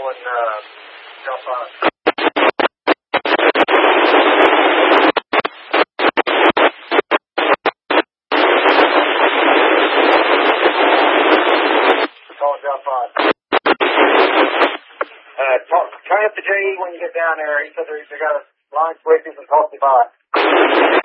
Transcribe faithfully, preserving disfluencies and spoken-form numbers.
calling uh, Delphine. Calling Delphine. Uh, talk, turn up the J E when you get down there. He said they got a line switches and talk you by.